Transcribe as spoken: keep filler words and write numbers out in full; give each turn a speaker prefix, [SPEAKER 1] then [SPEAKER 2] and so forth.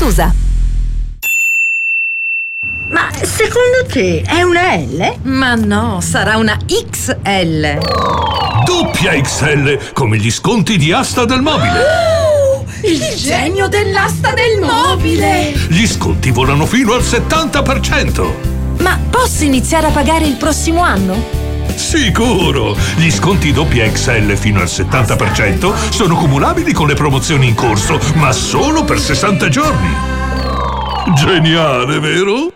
[SPEAKER 1] Susa.
[SPEAKER 2] Ma secondo te è una L?
[SPEAKER 1] Ma no, sarà una X L.
[SPEAKER 3] Doppia X L, come gli sconti di Asta del Mobile.
[SPEAKER 2] Oh, il genio dell'asta del mobile!
[SPEAKER 3] Gli sconti volano fino al settanta per cento.
[SPEAKER 1] Ma posso iniziare a pagare il prossimo anno?
[SPEAKER 3] Sicuro! Gli sconti doppia X L fino al settanta per cento sono cumulabili con le promozioni in corso, ma solo per sessanta giorni. Geniale, vero?